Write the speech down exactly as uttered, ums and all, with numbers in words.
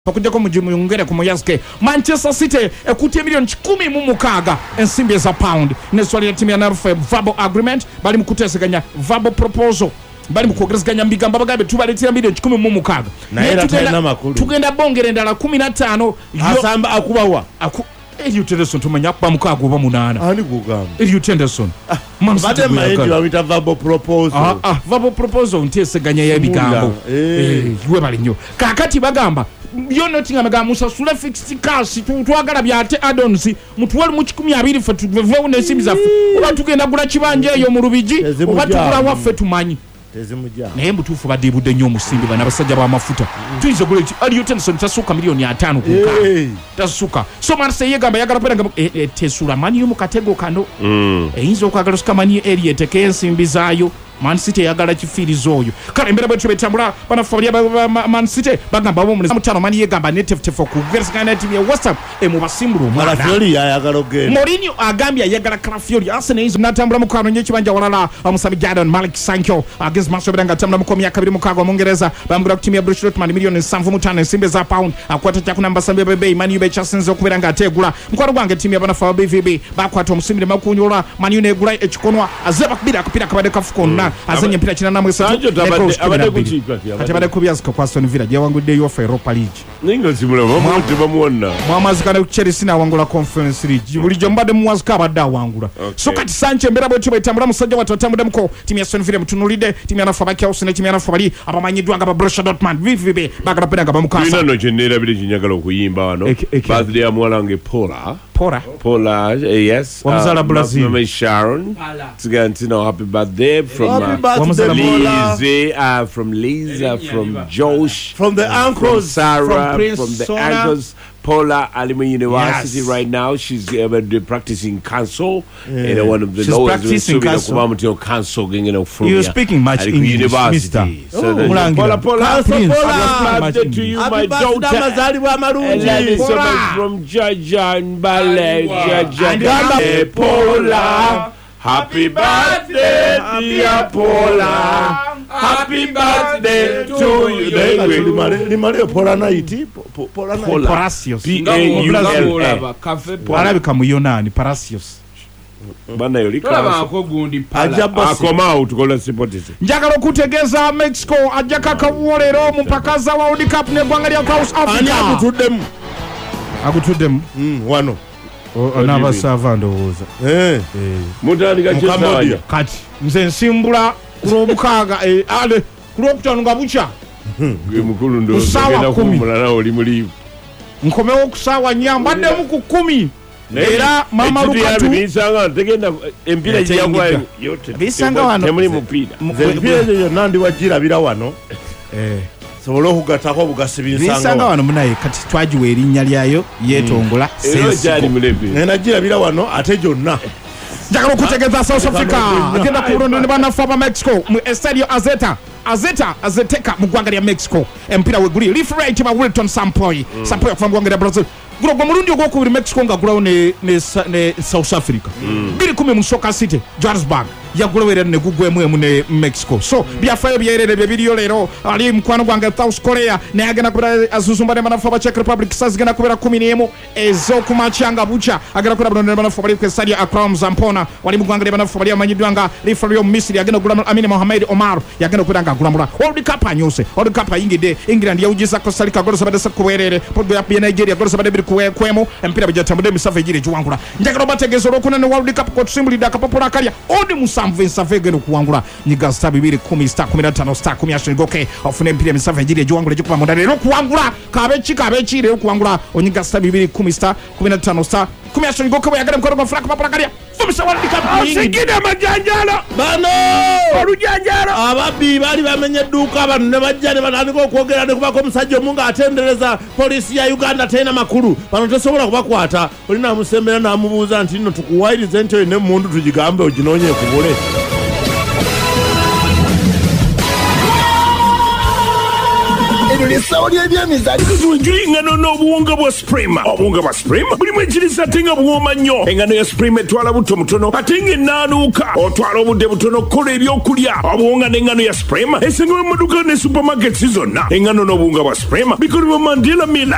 Pakujja ko mujimu ngere ku Moyaske Manchester City ekutie milioni kumi mu mukaga ensimbi za pound ne swali ya timu ya Narfe verbal agreement bali mukuteseganya verbal proposal bali mukogerezganya mbigamba bagabe tubaletira milioni kumi mu mukaga naye tugenda makulu tugenda bongere ndala kumi na tano asamba akubawa aku Eliot Henderson tumanya kuba mukaga oba munana ani kugamba Eliot Henderson bade mayindi wabita verbal proposal ah ah verbal proposal nteseganya ya bigambo eh ywe bali nyo kakati bagamba yo Nottingham ga musasula fixed cash twagala byate addons mutuwali mu kikumi abiri fe tuvevu ne simu zafu oba tugenda gula kibanje eyo mu Rubiji oba tugula waffe tumanyi tezimujja naye mbutufu badibude nnyo musimbi bana basajja ba mafuta tuize gule ki Eliot Henderson tasuka milioni atano kuka tasuka so Marseille yegamba yagala pera tesula mani yo mu katego kano eyinza okwagala sukamani Eliot kensimbi zayo Man City yagala kifirizo oyo kale mbere bwetu betambula bana falia Man City bagamba bo muleza mutano mani yegamba neteftefu ku gerskana team ya WhatsApp e mu basimbulu mwana Fiori yagala ogenda Mourinho agambya yagala Fiori Arsenal izo natambula mu kano nye kibanja walala omusabi Jadon Malik Sancho against Marseille banga tambula mu komya kabiri mu kago Mongereza bambura ku team ya Borussia Dortmund milioni seven mutano simbe za pound akwata cha kunamba sambe bebe Man U be chasenzo kubiranga ategula mkwaro gwange team ya bana fa B V B bakwata omusimbire makunyola Man U ne gula ekikonwa azeba kubira kupira kabade kafukonna azenye mpira china namwe Sancho abade kuchipya ati abade kubyazika kwa Aston Villa yawangudde yo fa Europa League ningo simula bamuti bamuonna mwamazika ne Chelsea na wangula Conference League buli jombade muwazika abadde awangula so kati Sancho mbera bwe tubetambula musajja watu watambula mko timu ya Aston Villa mutunulide timu ya nafa baki Arsenal timu ya nafa bali abamanyidwa nga Borussia Dortmund V V B bagala penanga bamukasa bino no chenera bili chinyagala okuyimba wano birthday ya mwalange Paula Paula Paula uh, yes wamzala uh, Brazil Mama Sharon Tigantino happy birthday from happy birthday, Lizzie uh, from Lisa from Josh from the uncles from Sarah from, from the Sona. uncles Paula Alima University yes. right now she's uh, practicing council yeah. and one of the she's lowest practicing council council you know from you're speaking much English university mister so oh, Paula Paula Paula to you my daughter from Jaja and Ballet Jaja Paula happy birthday dear Paula happy birthday to you limale Paula night Paula night Palacios P A U L A Arabika muyonani Palacios bana yolika akogundi pala akoma utukola sipotise njagala okutegeza Mexico ajaka kawolero mupakaza wa World Cup ne gwangali ya South Africa ani akutuddemu akutuddemu mm wano n'abasava ndowooza eh mutandika kyesawanya kati nze nsimbula kulobukaaga ale kulokutano nga bucha gwe mukulu ndogenda kumulana oli mulivu nkomewo kusaawa nnya mbaddemu ku kumi era mama Lukatu bisanga tegenda empira yakwa yote bisanga wano temuli mupira empira yo nandi wajirabira wano eh sobola okugatako bugasibisanga bisanga wano munaye kati twajiwe erinnya lyayo yetongola sensi nena jirabira wano ate jonna njagala okutegeza South Africa agenda ku London banafa ba Mexico mu Estadio Azeta Azeta Azteca mu ggwanga lya Mexico empira weguli referee ba Wilton Sampaio Sampaio from ggwanga lya Brazil guro gwo mulundi ogwokubiri Mexico nga gulawo ne, ne, ne South Africa biri kumi mu Soccer City Johannesburg yagulowera ne gugwemu emu ne Mexico so byafayo byerere bye biriyo lero ali mukwano gwange South Korea ne agenda kubira azuzumba ne banafa ba Czech Republic sazigenda kubira kumi n'emu ezo kumachanga bucha agenda kubira ne banafa bali ku Stadio Akram Zampona wali mu ggwanga lya banafa bali amanyidwa nga referee Misiri agenda kugula Amin Mohamed Omar yagenda kubira nga gulamula World Cup anyuse World Cup ayingide England yawujiza Costa Rica golo sabade sakubwerere podgo ya Nigeria golo sabade biri kwemo empira bijatambude misave gire juwangula njagala bategezo lokuna ne World Cup ko tusimbulida kapopola kalya odi musamve nsavege no kuwangula nyiga star bibiri kumi star kumi na tano star kumi ashingoke ofune empira misave gire juwangula jikupa mondale ro kuwangula kabechi kabechi ro kuwangula onyiga star bibiri kumi star kumi na tano star kumi ashingoke yagala mkono kwa flaka papola kalya fumisa World Cup sigide majanjalo bano olujanjalo ababi bali bamenye duka abantu ne bajjane batandika okwogera ne kubako omusajja omunga atendereza polisi ya Uganda tena makulu bano tesobola kubakwata olina musembera namubuuza nti nno tukuwayirize nti ne mundu tujigambe oginonye kubule Saudi Arabia Tujuli ngano no buwunga bwa Supreme. Obuwunga bwa Supreme buli mwekirisa tenga buwoma nnyo. Engano ya Supreme etwala buto mutono ate ng'enaanuuka otwala obudde butono kola ebyokulya. Obuwunga n'engano ya Supreme esangibwa mu maduuka ne supermarkets zonna. Engano n'obuwunga bwa Supreme bikolebwa Mandela Miller